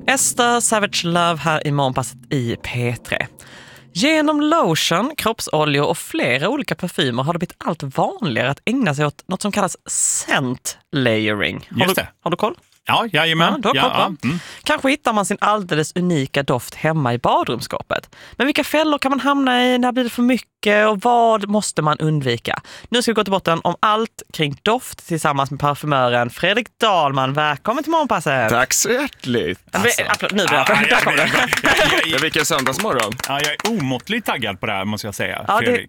Esther Savage Love här i Morgonpasset i P3. Genom lotion, kroppsoljor och flera olika parfymer har det blivit allt vanligare att ägna sig åt något som kallas scent layering. Har du koll? Ja, jajamän. Kanske hittar man sin alldeles unika doft hemma i badrumsskåpet. Men vilka fällor kan man hamna i? När blir det för mycket? Och vad måste man undvika? Nu ska vi gå till botten om allt kring doft tillsammans med parfymören Fredrik Dahlman. Välkommen till Morgonpasset. Tack så hjärtligt. Applåd, nu där kommer det. Vilken söndagsmorgon. Ja, jag är omåttligt taggad på det här, måste jag säga, ja, Fredrik.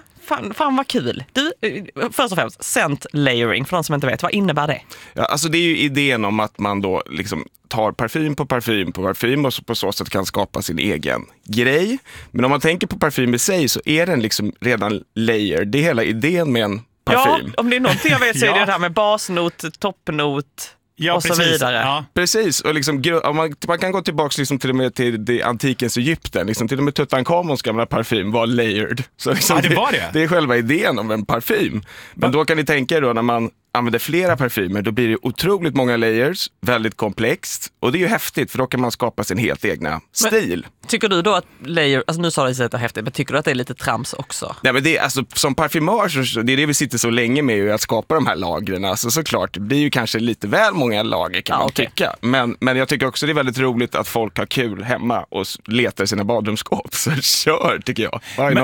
Fan vad kul. Du, först och främst, scent layering, för de som inte vet, vad innebär det? Ja, alltså det är ju idén om att man då liksom tar parfym på parfym och så på så sätt kan skapa sin egen grej. Men om man tänker på parfym i sig så är den liksom redan layer. Det är hela idén med en parfym. Ja, om det är någonting jag vet så är det här med basnot, toppnot. Ja, och så vidare. Ja. Precis, och liksom, man kan gå tillbaka liksom till och med till det antikens Egypten. Liksom, till och med Tutankhamons gamla parfym var layered. Så liksom det är själva idén om en parfym. Men då kan ni tänka er då när man använder flera parfymer, då blir det otroligt många layers, väldigt komplext. Och det är ju häftigt, för då kan man skapa sin helt egna stil. Men, tycker du då att layer, alltså nu sa du att det är häftigt, men tycker du att det är lite trams också? Nej, men det är, alltså, som parfymör, så det är det vi sitter så länge med, att skapa de här lagren. Alltså, såklart, det blir ju kanske lite väl många lager kan man tycka. Men jag tycker också det är väldigt roligt att folk har kul hemma och letar i sina badrumsskåp. Så kör, tycker jag.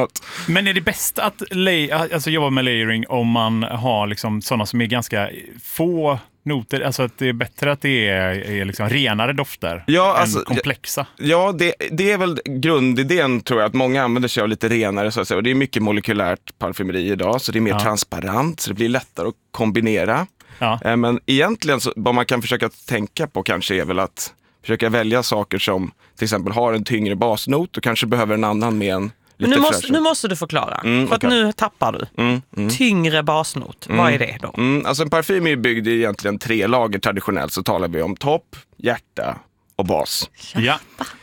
Men är det bäst att jobba med layering om man har liksom sådana som är ganska få noter, alltså att det är bättre att det är liksom renare dofter än komplexa? Ja, det är väl grundidén, tror jag, att många använder sig av lite renare så att säga. Och det är mycket molekylärt parfymeri idag, så det är mer transparent, så det blir lättare att kombinera. Ja. Men egentligen så, vad man kan försöka tänka på kanske är väl att försöka välja saker som till exempel har en tyngre basnot och kanske behöver en annan med en. Men nu måste du förklara, för att nu tappar du. Tyngre basnot, vad är det då? Alltså en parfym är byggd i egentligen 3 lager traditionellt, så talar vi om topp, hjärta och bas. Ja.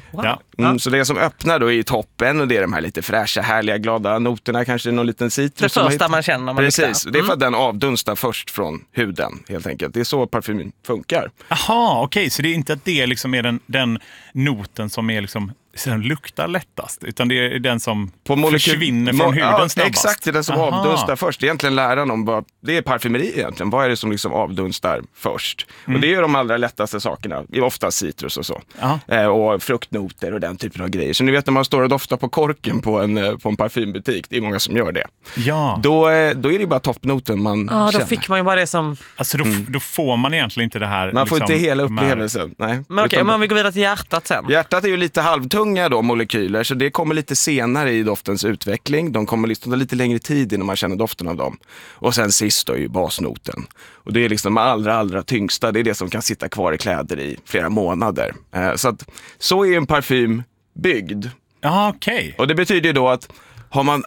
Wow. Så det som öppnar då är i toppen, och det är de här lite fräscha, härliga, glada noterna, kanske någon liten citrus. Det första man känner. Precis, det är för att den avdunstar först från huden, helt enkelt. Det är så parfym funkar. Aha, okej. Så det är inte att det liksom är den noten som är liksom som luktar lättast, utan det är den som försvinner från huden snabbast. Exakt, det är den som avdunstar först. Egentligen läran om vad det är parfymeri egentligen. Vad är det som liksom avdunstar först? Och det är de allra lättaste sakerna. Det är ofta citrus och så. Och fruktnoter och den typen av grejer. Så ni vet när man står och doftar på korken på en parfymbutik, det är många som gör det. Ja. Då är det bara toppnoten man känner. Då fick man ju bara det som. Alltså då får man egentligen inte det här. Man får inte hela upplevelsen. Nej. Men okej, men vi går vidare till hjärtat sen. Hjärtat är ju lite halvtunga då, molekyler, så det kommer lite senare i doftens utveckling. De kommer liksom lite längre tid innan man känner doften av dem. Och sen sist då är ju basnoten. Och det är liksom de allra tyngsta. Det är det som kan sitta kvar i kläder i flera månader. Så är en parfym byggd. Ja, okej. Och det betyder ju då att har man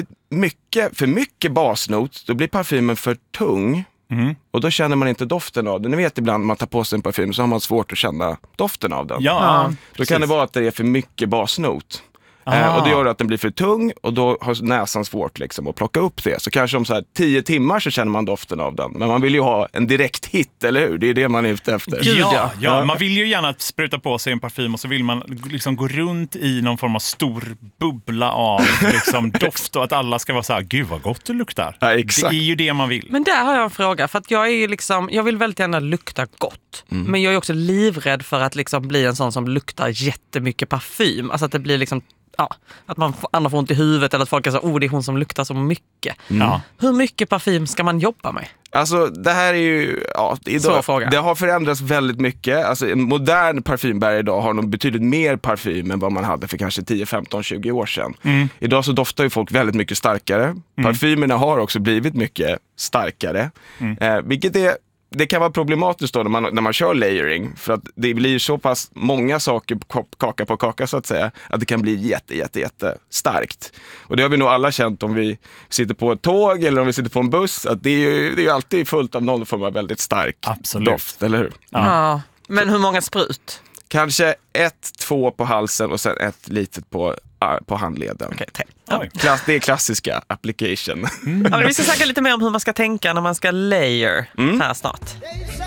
för mycket basnot, då blir parfymen för tung. Och då känner man inte doften av den. Ni vet ibland när man tar på sig en parfym så har man svårt att känna doften av den. Då kan det vara att det är för mycket basnot. Och det gör att den blir för tung, och då har näsan svårt liksom att plocka upp det. Så kanske om så här 10 timmar så känner man doften av den. Men man vill ju ha en direkt hit, eller hur? Det är det man är ute efter. Ja, man vill ju gärna spruta på sig en parfym och så vill man liksom gå runt i någon form av stor bubbla av liksom doft, och att alla ska vara så här: gud vad gott det luktar. Ja, exakt. Det är ju det man vill. Men där har jag en fråga, för att jag vill väldigt gärna lukta gott. Men jag är också livrädd för att liksom bli en sån som luktar jättemycket parfym. Alltså att det blir liksom att andra får ont i huvudet, eller att folk är så, det är hon som luktar så mycket. Hur mycket parfym ska man jobba med? Alltså det här är ju det har förändrats väldigt mycket. Alltså en modern parfymbärare idag har nog betydligt mer parfym än vad man hade för kanske 10, 15, 20 år sedan. Idag så doftar ju folk väldigt mycket starkare. Parfymerna har också blivit mycket starkare. Vilket det kan vara problematiskt då när man kör layering, för att det blir så pass många saker kaka på kaka så att säga, att det kan bli jätte starkt. Och det har vi nog alla känt om vi sitter på ett tåg eller om vi sitter på en buss, att det är ju alltid fullt av någon form av väldigt stark doft, eller hur? Ja. Men hur många sprut? Kanske 1-2 på halsen och sen 1 litet på handleden. Okay, det är klassiska application. Vi ska snacka lite mer om hur man ska tänka när man ska layer här snart.